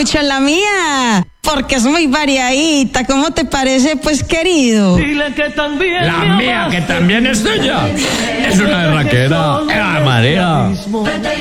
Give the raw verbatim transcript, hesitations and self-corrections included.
dicho la mía, porque es muy variadita. ¿Cómo te parece, pues, querido? Dile que también La me mía, amaste. que también es tuya. Es una berraquera. ¡Eh, María!